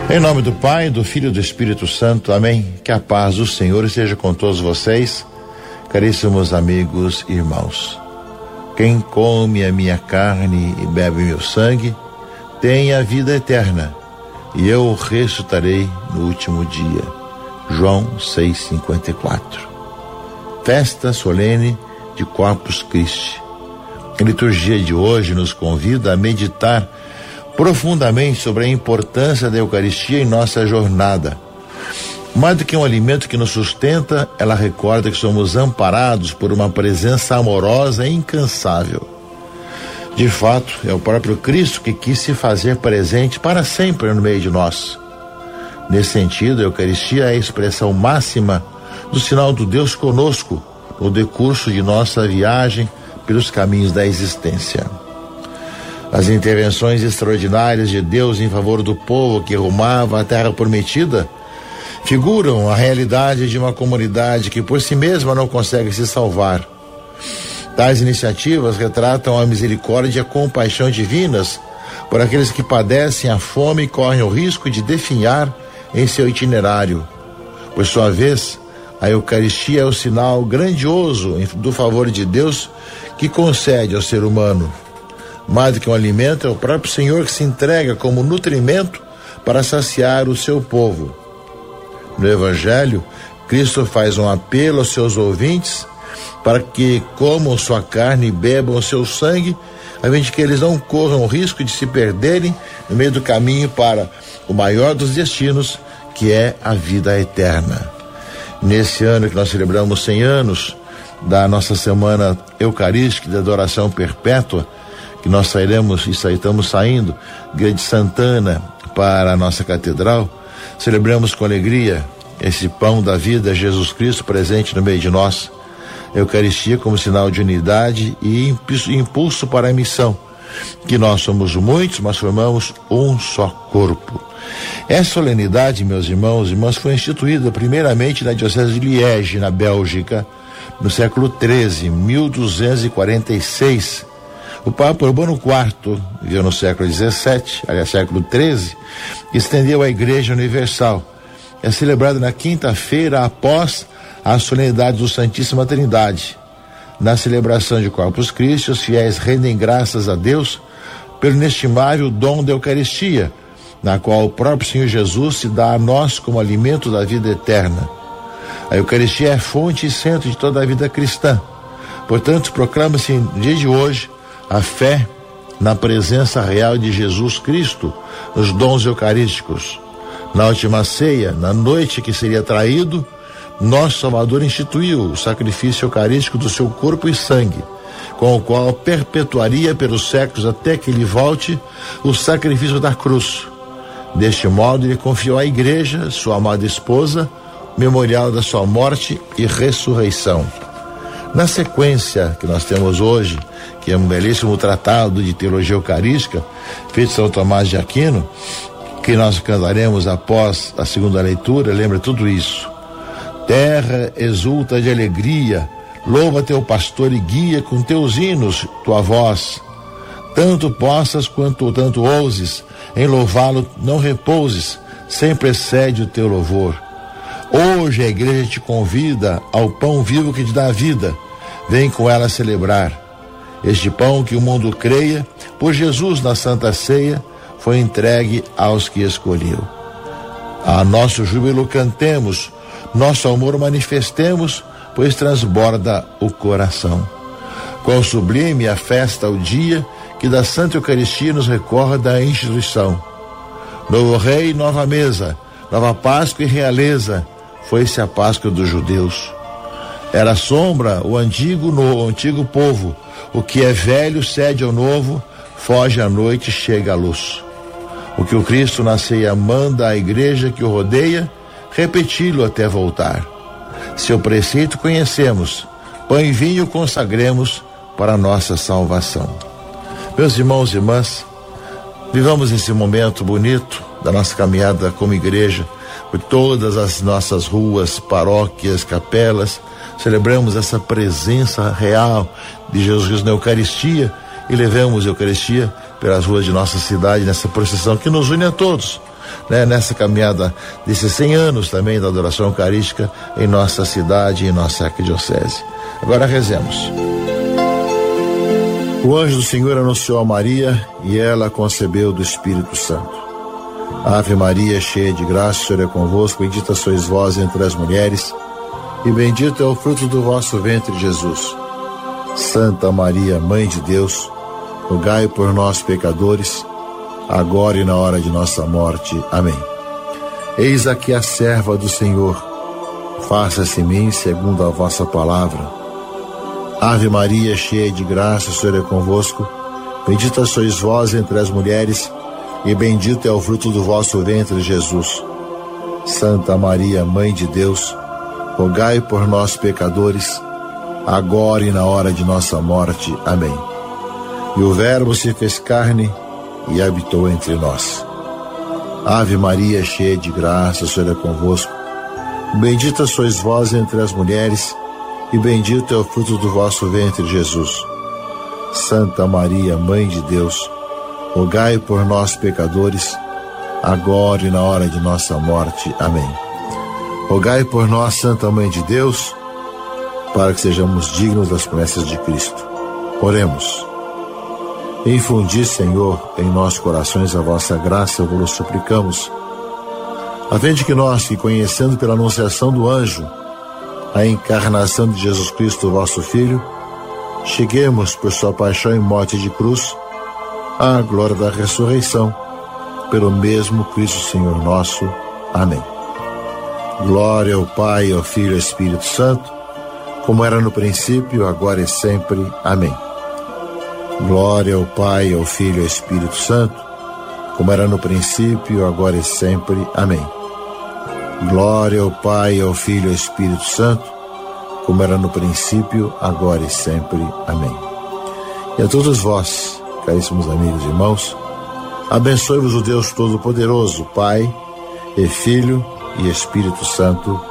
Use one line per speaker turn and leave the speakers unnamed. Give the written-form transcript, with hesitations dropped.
Em nome do Pai, do Filho e do Espírito Santo, amém. Que a paz do Senhor esteja com todos vocês, caríssimos amigos e irmãos. Quem come a minha carne e bebe meu sangue, tem a vida eterna, e eu o ressuscitarei no último dia. João 6,54. Festa solene de Corpus Christi. A liturgia de hoje nos convida a meditar profundamente sobre a importância da Eucaristia em nossa jornada. Mais do que um alimento que nos sustenta, ela recorda que somos amparados por uma presença amorosa e incansável. De fato, é o próprio Cristo que quis se fazer presente para sempre no meio de nós. Nesse sentido, a Eucaristia é a expressão máxima do sinal do Deus conosco no decurso de nossa viagem pelos caminhos da existência. As intervenções extraordinárias de Deus em favor do povo que rumava à Terra Prometida figuram a realidade de uma comunidade que por si mesma não consegue se salvar. Tais iniciativas retratam a misericórdia e a compaixão divinas por aqueles que padecem a fome e correm o risco de definhar em seu itinerário. Por sua vez, a Eucaristia é o sinal grandioso do favor de Deus que concede ao ser humano. Mais do que um alimento, é o próprio Senhor que se entrega como nutrimento para saciar o seu povo. No Evangelho, Cristo faz um apelo aos seus ouvintes para que comam sua carne e bebam o seu sangue, a fim de que eles não corram o risco de se perderem no meio do caminho para o maior dos destinos, que é a vida eterna. Nesse ano que nós celebramos 100 anos da nossa Semana Eucarística de Adoração Perpétua, que nós estamos saindo de Igreja de Santana para a nossa catedral, celebramos com alegria esse pão da vida, Jesus Cristo, presente no meio de nós. A Eucaristia como sinal de unidade e impulso para a missão, que nós somos muitos, mas formamos um só corpo. Essa solenidade, meus irmãos e irmãs, foi instituída primeiramente na Diocese de Liege, na Bélgica, no século XIII, 1246. O Papa Urbano IV, viveu no século XVII, aliás, século XIII, estendeu a Igreja Universal. É celebrado na quinta-feira após a solenidade do Santíssima Trindade. Na celebração de Corpus Christi, os fiéis rendem graças a Deus pelo inestimável dom da Eucaristia, na qual o próprio Senhor Jesus se dá a nós como alimento da vida eterna. A Eucaristia é fonte e centro de toda a vida cristã. Portanto, proclama-se no dia de hoje a fé na presença real de Jesus Cristo nos dons eucarísticos. Na última ceia, na noite que seria traído, nosso Salvador instituiu o sacrifício eucarístico do seu corpo e sangue, com o qual perpetuaria pelos séculos até que ele volte o sacrifício da cruz. Deste modo, ele confiou à Igreja, sua amada esposa, memorial da sua morte e ressurreição. Na sequência que nós temos hoje, que é um belíssimo tratado de teologia eucarística, feito por São Tomás de Aquino, que nós cantaremos após a segunda leitura, lembra tudo isso. Terra exulta de alegria, louva teu pastor e guia com teus hinos tua voz. Tanto possas quanto tanto ouses, em louvá-lo não repouses, sempre excede o teu louvor. Hoje a igreja te convida ao pão vivo que te dá vida, vem com ela celebrar. Este pão que o mundo creia, por Jesus na Santa Ceia, foi entregue aos que escolheu. A nosso júbilo cantemos, nosso amor manifestemos, pois transborda o coração. Quão sublime a festa, o dia, que da Santa Eucaristia nos recorda a instituição. Novo rei, nova mesa, nova Páscoa e realeza, foi-se a Páscoa dos judeus. Era sombra o antigo povo, o que é velho cede ao novo, foge à noite, chega à luz. O que o Cristo na ceia manda à igreja que o rodeia, repeti-lo até voltar. Seu preceito conhecemos, pão e vinho consagremos para a nossa salvação. Meus irmãos e irmãs, vivamos esse momento bonito da nossa caminhada como igreja, por todas as nossas ruas, paróquias, capelas, celebramos essa presença real de Jesus Cristo na Eucaristia e levamos a Eucaristia pelas ruas de nossa cidade nessa procissão que nos une a todos, né, nessa caminhada desses 100 anos também da adoração eucarística em nossa cidade e em nossa arquidiocese. Agora rezemos. O anjo do Senhor anunciou a Maria e ela concebeu do Espírito Santo. Ave Maria, cheia de graça, o Senhor é convosco, bendita sois vós entre as mulheres, e bendito é o fruto do vosso ventre, Jesus. Santa Maria, Mãe de Deus, rogai por nós, pecadores, agora e na hora de nossa morte. Amém. Eis aqui a serva do Senhor, faça-se em mim segundo a vossa palavra. Ave Maria, cheia de graça, o Senhor é convosco, bendita sois vós entre as mulheres, e bendito é o fruto do vosso ventre, Jesus. Santa Maria, Mãe de Deus, rogai por nós, pecadores, agora e na hora de nossa morte. Amém. E o Verbo se fez carne e habitou entre nós. Ave Maria, cheia de graça, o Senhor é convosco. Bendita sois vós entre as mulheres, e bendito é o fruto do vosso ventre, Jesus. Santa Maria, Mãe de Deus, rogai por nós, pecadores, agora e na hora de nossa morte. Amém. Rogai por nós, Santa Mãe de Deus, para que sejamos dignos das promessas de Cristo. Oremos. Infundi, Senhor, em nossos corações a vossa graça, vos suplicamos, a fim de que nós, que conhecendo pela anunciação do anjo a encarnação de Jesus Cristo, vosso Filho, cheguemos por sua paixão e morte de cruz à glória da ressurreição, pelo mesmo Cristo Senhor nosso. Amém. Glória ao Pai, ao Filho e ao Espírito Santo, como era no princípio, agora e sempre. Amém. Glória ao Pai, ao Filho e ao Espírito Santo, como era no princípio, agora e sempre. Amém. Glória ao Pai, ao Filho e ao Espírito Santo, como era no princípio, agora e sempre. Amém. E a todos vós, caríssimos amigos e irmãos, abençoe-vos o Deus Todo-Poderoso, Pai e Filho e Espírito Santo.